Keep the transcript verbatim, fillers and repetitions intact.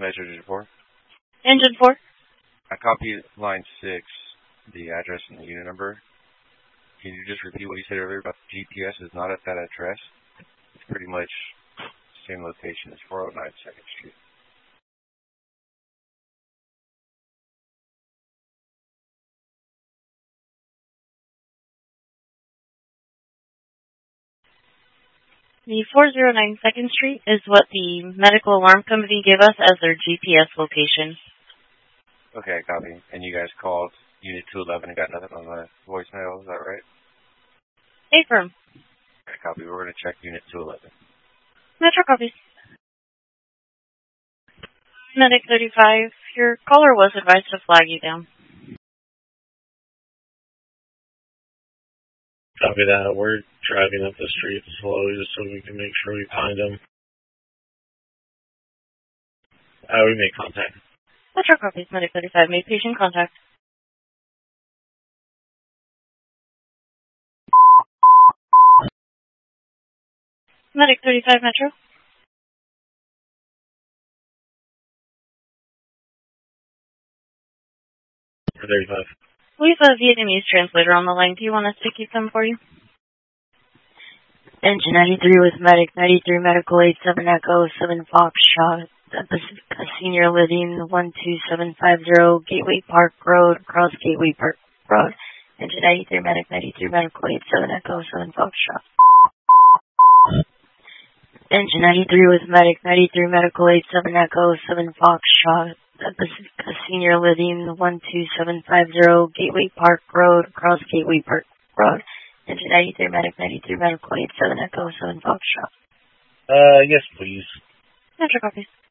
Metro Engine four. Engine four. I copied line six, the address and the unit number. Can you just repeat what you said earlier about the G P S is not at that address? It's pretty much the same location as four oh nine second Street. The four oh nine second Street is what the medical alarm company gave us as their G P S location. Okay, copy. And you guys called Unit two eleven and got nothing on the voicemail, is that right? Affirm. Okay, copy. We're going to check Unit two eleven. Metro copies. Medic thirty-five, your caller was advised to flag you down. Copy that. We're driving up the street slowly just so we can make sure we find him. Uh, we make contact. Metro copies. Medic thirty-five made patient contact. Medic thirty-five Metro. thirty-five. We have a Vietnamese translator on the line. Do you want us to keep them for you? Engine ninety-three with Medic ninety-three Medical eight seven Echo seven Foxtrot. Pacifica Senior Living one two seven five zero Gateway Park Road, across Gateway Park Road. Engine ninety-three Medic ninety-three Medical eight seven Echo seven Foxtrot. Engine ninety-three with Medic ninety-three Medical eight seven Echo seven Foxtrot. Pacifica Senior Living one two seven five zero Gateway Park Road, across Gateway Park Road. Engine ninety-three Medic ninety-three Medical eight seven Echo seven Foxtrot. Uh, yes, please. Metro copies.